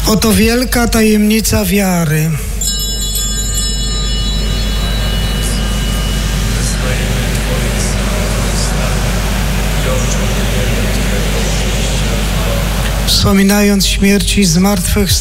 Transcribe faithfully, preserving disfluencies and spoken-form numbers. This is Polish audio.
Oto wielka tajemnica wiary. Wspominając śmierć i zmartwychwstanie